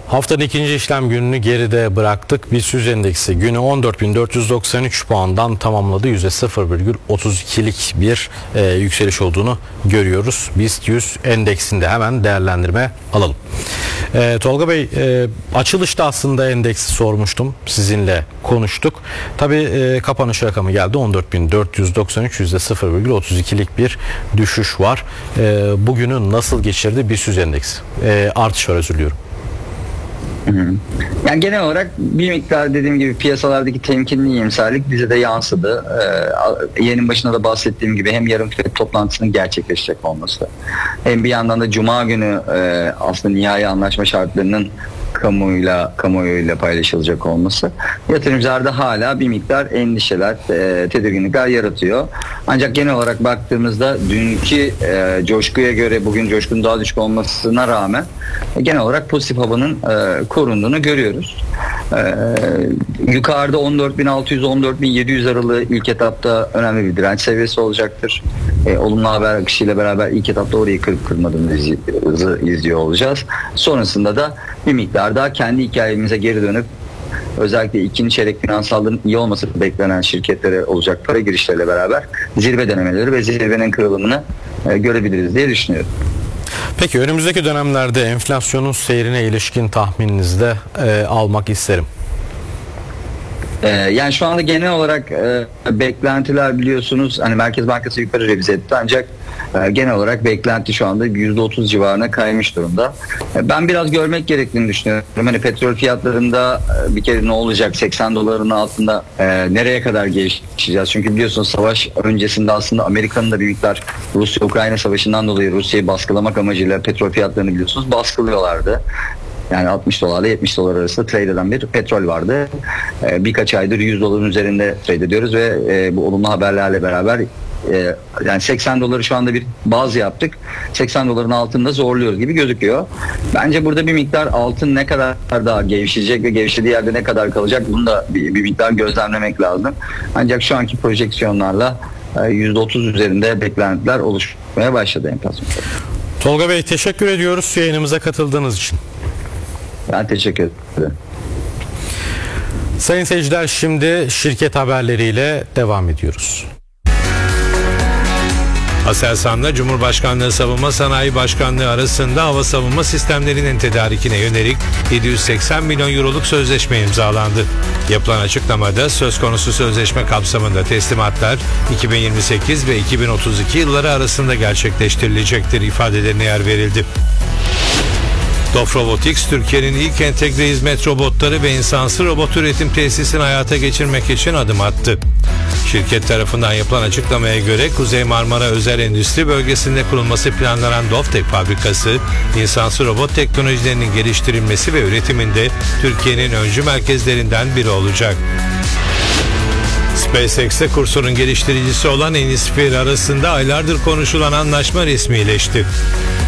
Haftanın ikinci işlem gününü geride bıraktık. BIST endeksi günü 14.493 puandan tamamladı. %0,32'lik bir yükseliş olduğunu görüyoruz. BIST 100 endeksinde hemen değerlendirme alalım. Tolga Bey, açılışta aslında endeksi sormuştum. Sizinle konuştuk. Tabii kapanış rakamı geldi. 14.493, %0,32'lik bir düşüş var. Bugünü nasıl geçirdi BIST endeksi? Artış var, özür diliyorum. Yani genel olarak bir miktar dediğim gibi piyasalardaki temkinli iyimserlik bize de yansıdı. Yayının başında da bahsettiğim gibi hem yarın FED toplantısının gerçekleşecek olması, hem bir yandan da Cuma günü aslında nihai anlaşma şartlarının kamuoyuyla paylaşılacak olması yatırımcılarda hala bir miktar endişeler, tedirginlikler yaratıyor. Ancak genel olarak baktığımızda dünkü coşkuya göre bugün coşkunun daha düşük olmasına rağmen genel olarak pozitif havanın korunduğunu görüyoruz. Yukarıda 14.600-14.700 aralığı ilk etapta önemli bir direnç seviyesi olacaktır. Olumlu haber akışıyla beraber ilk etapta orayı kırıp kırmadığımızı izliyor olacağız. Sonrasında da bir miktar daha kendi hikayemize geri dönüp özellikle ikinci çeyrek finansalların iyi olması beklenen şirketlere olacak para girişleriyle beraber zirve denemeleri ve zirvenin kırılımını görebiliriz diye düşünüyorum. Peki önümüzdeki dönemlerde enflasyonun seyrine ilişkin tahmininizi de almak isterim. Yani şu anda genel olarak beklentiler biliyorsunuz hani Merkez Bankası yukarı revize etti ancak genel olarak beklenti şu anda %30 civarına kaymış durumda. Ben biraz görmek gerektiğini düşünüyorum. Hani petrol fiyatlarında bir kere ne olacak, 80 doların altında nereye kadar gelişeceğiz? Çünkü biliyorsunuz savaş öncesinde aslında Amerika'nın da bir miktar Rusya-Ukrayna savaşından dolayı Rusya'yı baskılamak amacıyla petrol fiyatlarını biliyorsunuz baskılıyorlardı. Yani 60 dolarla 70 dolar arasında trade eden bir petrol vardı. Birkaç aydır 100 doların üzerinde trade ediyoruz ve bu olumlu haberlerle beraber yani 80 doları şu anda bir baz yaptık. 80 doların altında zorluyoruz gibi gözüküyor. Bence burada bir miktar altın ne kadar daha gevşeyecek ve gevşediği yerde ne kadar kalacak bunu da bir miktar gözlemlemek lazım. Ancak şu anki projeksiyonlarla %30 üzerinde beklentiler oluşmaya başladı enflasyon. Tolga Bey, teşekkür ediyoruz yayınımıza katıldığınız için. Ben teşekkür ederim. Sayın seyirciler, şimdi şirket haberleriyle devam ediyoruz. Aselsan'la Cumhurbaşkanlığı Savunma Sanayi Başkanlığı arasında hava savunma sistemlerinin tedarikine yönelik 780 milyon euroluk sözleşme imzalandı. Yapılan açıklamada söz konusu sözleşme kapsamında teslimatlar 2028 ve 2032 yılları arasında gerçekleştirilecektir ifadelerine yer verildi. DOF Robotics, Türkiye'nin ilk entegre hizmet robotları ve insansız robot üretim tesisini hayata geçirmek için adım attı. Şirket tarafından yapılan açıklamaya göre Kuzey Marmara Özel Endüstri Bölgesi'nde kurulması planlanan DOFTEK fabrikası, insansız robot teknolojilerinin geliştirilmesi ve üretiminde Türkiye'nin öncü merkezlerinden biri olacak. SpaceX'te Cursor'un geliştiricisi olan Enisphere arasında aylardır konuşulan anlaşma resmileşti.